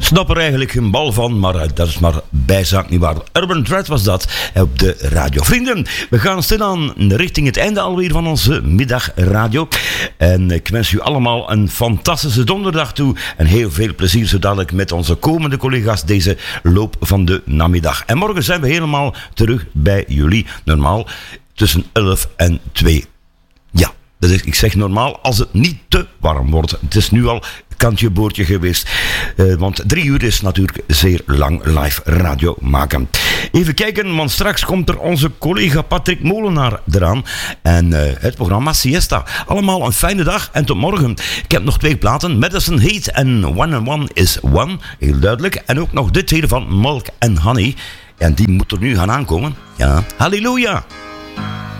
snap er eigenlijk geen bal van, maar dat is maar bijzaak niet waar. Urban Thread was dat op de radio. Vrienden, we gaan stilaan richting het einde alweer van onze middagradio. En ik wens u allemaal een fantastische donderdag toe. En heel veel plezier zo dadelijk met onze komende collega's deze loop van de namiddag. En morgen zijn we helemaal terug bij jullie. Normaal tussen 11 en 2. Ja, dat is, ik zeg normaal als het niet te warm wordt. Het is nu al kantje boordje geweest. Want 3 uur is natuurlijk zeer lang live radio maken. Even kijken, want straks komt er onze collega Patrick Molenaar eraan. En het programma Siesta. Allemaal een fijne dag en tot morgen. Ik heb nog 2 platen. Madison Heat en One and One is One. Heel duidelijk. En ook nog dit tweede van Milk and Honey. En die moet er nu gaan aankomen. Ja, halleluja.